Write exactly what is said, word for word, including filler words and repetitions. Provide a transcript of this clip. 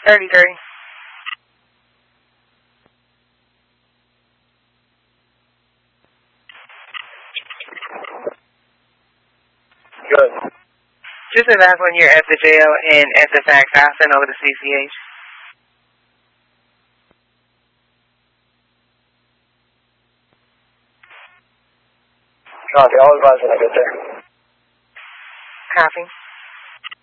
thirty-three. Good. Just advise when you're at the jail and at the fax, I'll send over the C C H. Copy. I'll advise when I get there. Copy.